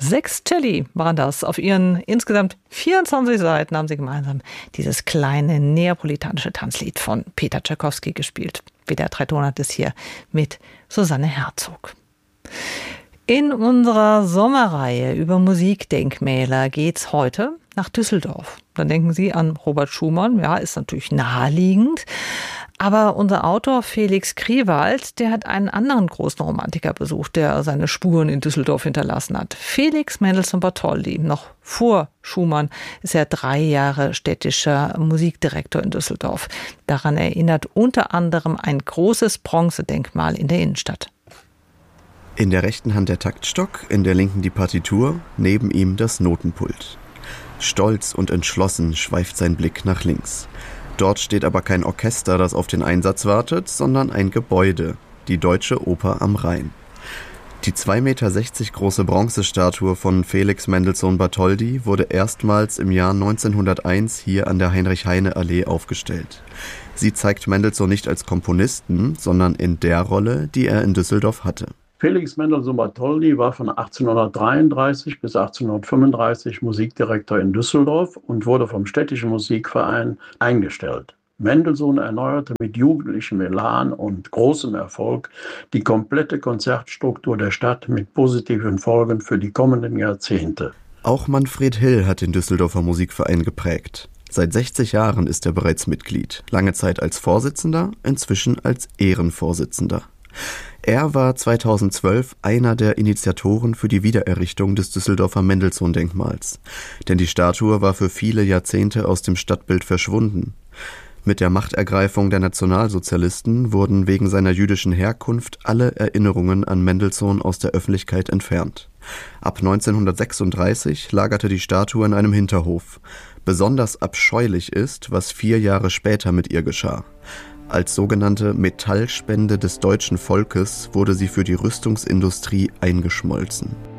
6 Celli waren das. Auf ihren insgesamt 24 Seiten haben sie gemeinsam dieses kleine neapolitanische Tanzlied von Peter Tschaikowski gespielt. WDR 3 Ton hat es hier mit Susanne Herzog. In unserer Sommerreihe über Musikdenkmäler geht's heute nach Düsseldorf. Dann denken Sie an Robert Schumann, ja, ist natürlich naheliegend. Aber unser Autor Felix Kriewald, der hat einen anderen großen Romantiker besucht, der seine Spuren in Düsseldorf hinterlassen hat. Felix Mendelssohn Bartholdy. Noch vor Schumann ist er 3 Jahre städtischer Musikdirektor in Düsseldorf. Daran erinnert unter anderem ein großes Bronzedenkmal in der Innenstadt. In der rechten Hand der Taktstock, in der linken die Partitur, neben ihm das Notenpult. Stolz und entschlossen schweift sein Blick nach links. Dort steht aber kein Orchester, das auf den Einsatz wartet, sondern ein Gebäude, die Deutsche Oper am Rhein. Die 2,60 Meter große Bronzestatue von Felix Mendelssohn Bartholdy wurde erstmals im Jahr 1901 hier an der Heinrich-Heine-Allee aufgestellt. Sie zeigt Mendelssohn nicht als Komponisten, sondern in der Rolle, die er in Düsseldorf hatte. Felix Mendelssohn Bartholdy war von 1833 bis 1835 Musikdirektor in Düsseldorf und wurde vom Städtischen Musikverein eingestellt. Mendelssohn erneuerte mit jugendlichem Elan und großem Erfolg die komplette Konzertstruktur der Stadt mit positiven Folgen für die kommenden Jahrzehnte. Auch Manfred Hill hat den Düsseldorfer Musikverein geprägt. Seit 60 Jahren ist er bereits Mitglied, lange Zeit als Vorsitzender, inzwischen als Ehrenvorsitzender. Er war 2012 einer der Initiatoren für die Wiedererrichtung des Düsseldorfer Mendelssohn-Denkmals. Denn die Statue war für viele Jahrzehnte aus dem Stadtbild verschwunden. Mit der Machtergreifung der Nationalsozialisten wurden wegen seiner jüdischen Herkunft alle Erinnerungen an Mendelssohn aus der Öffentlichkeit entfernt. Ab 1936 lagerte die Statue in einem Hinterhof. Besonders abscheulich ist, was 4 Jahre später mit ihr geschah. Als sogenannte Metallspende des deutschen Volkes wurde sie für die Rüstungsindustrie eingeschmolzen.